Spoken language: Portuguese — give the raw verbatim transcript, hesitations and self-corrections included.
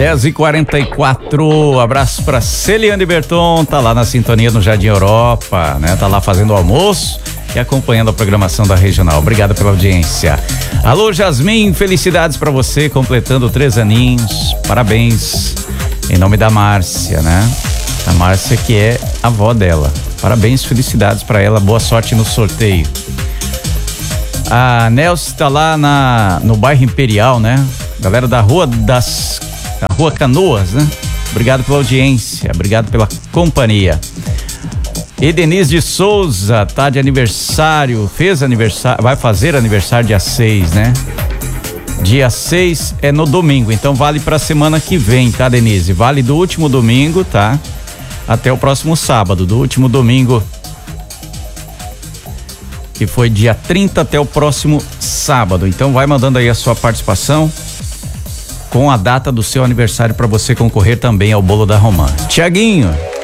dez e quarenta e quatro, abraço pra Celiane Berton, tá lá na sintonia no Jardim Europa, né? Tá lá fazendo o almoço e acompanhando a programação da Regional. Obrigado pela audiência. Alô, Jasmin, felicidades pra você, completando três aninhos, parabéns, em nome da Márcia, né? A Márcia que é a avó dela. Parabéns, felicidades pra ela, boa sorte no sorteio. A Nelson tá lá na, no bairro Imperial, né? Galera da Rua das... da Rua Canoas, né? Obrigado pela audiência, obrigado pela companhia. E Denise de Souza tá de aniversário, fez aniversário, vai fazer aniversário dia seis, né? Dia seis é no domingo, então vale pra semana que vem, tá, Denise? Vale do último domingo, tá? Até o próximo sábado, do último domingo, que foi dia trinta, até o próximo sábado. Então vai mandando aí a sua participação com a data do seu aniversário para você concorrer também ao bolo da Romã. Tiaguinho,